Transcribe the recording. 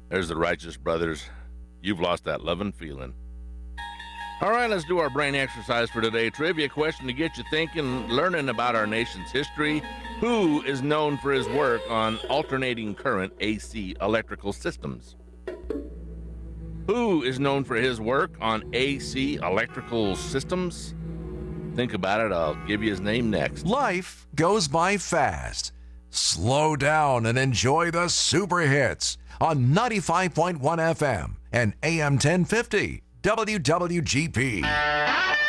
There's the Righteous Brothers. You've lost that loving feeling. All right, let's do our brain exercise for today. Trivia question to get you thinking, learning about our nation's history. Who is known for his work on alternating current AC electrical systems? Who is known for his work on AC electrical systems? Think about it. I'll give you his name next. Life goes by fast. Slow down and enjoy the super hits on 95.1 FM and AM 1050 WWGP.